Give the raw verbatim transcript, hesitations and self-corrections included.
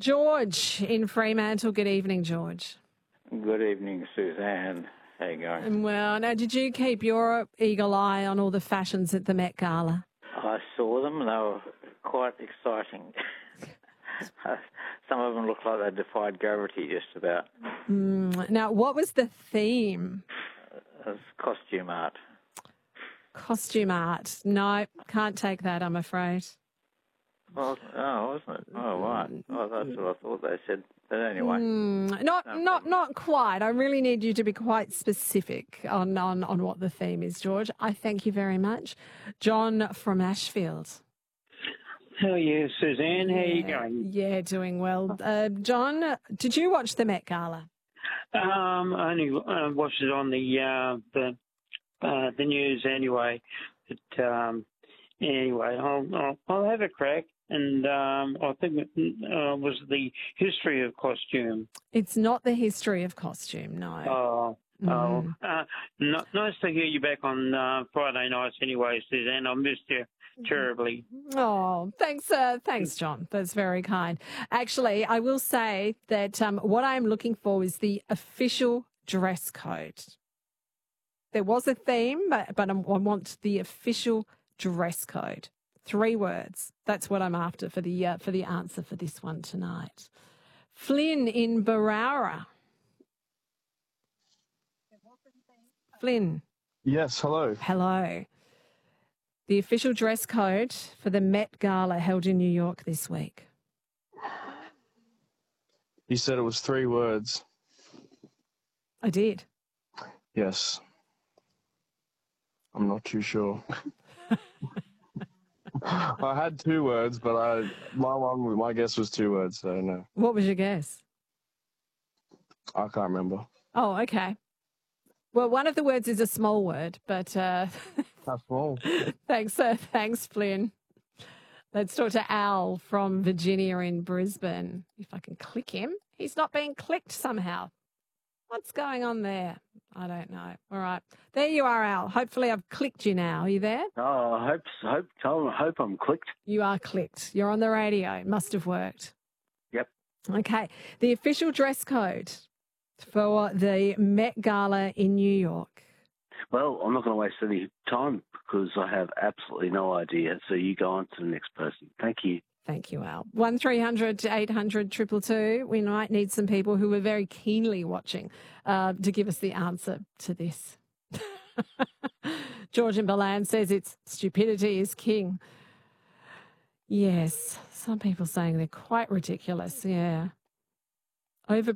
George in Fremantle. Good evening, George. Good evening, Suzanne. How you going? Well, now, did you keep your eagle eye on all the fashions at the Met Gala? I saw them. They were quite exciting. Some of them looked like they defied gravity just about. Mm. Now, what was the theme? It was costume art. Costume art. No, can't take that, I'm afraid. Well, oh, wasn't it? Oh, right. Oh, that's what I thought they said. But anyway. Mm, not No not problem. not quite. I really need you to be quite specific on, on, on what the theme is, George. I thank you very much. John from Ashfield. How are you, Suzanne? How are you Yeah, going? yeah, doing well. Uh, John, did you watch the Met Gala? Um, I only uh, watched it on the uh, the uh, the news anyway. But um, anyway, I'll, I'll I'll have a crack. And um, I think it uh, was the history of costume. It's not the history of costume, no. Oh, Mm. oh. Uh, n- nice to hear you back on uh, Friday nights anyway, Suzanne. I missed you terribly. Oh, thanks, uh, thanks, John. That's very kind. Actually, I will say that um, what I'm looking for is the official dress code. There was a theme, but, but I want the official dress code. Three words. That's what I'm after for the uh, for the answer for this one tonight. Flynn in Barara. Flynn. Yes, hello. Hello. The official dress code for the Met Gala held in New York this week. You said it was three words. I did. Yes. I'm not too sure. I had two words, but I my one my guess was two words, so no. What was your guess? I can't remember. Oh, okay. Well, one of the words is a small word, but uh, How small? thanks, uh, thanks, Flynn. Let's talk to Al from Virginia in Brisbane. If I can click him, he's not being clicked somehow. What's going on there? I don't know. All right, there you are, Al. Hopefully, I've clicked you now. Are you there? Oh, I hope, hope, tell, hope I'm clicked. You are clicked. You're on the radio. It must have worked. Yep. Okay. The official dress code for the Met Gala in New York. Well, I'm not going to waste any time because I have absolutely no idea. So you go on to the next person. Thank you. Thank you, Al. one three hundred eight hundred two two two. We might need some people who are very keenly watching uh, to give us the answer to this. George in Balan says it's stupidity is king. Yes, some people saying they're quite ridiculous, yeah. Over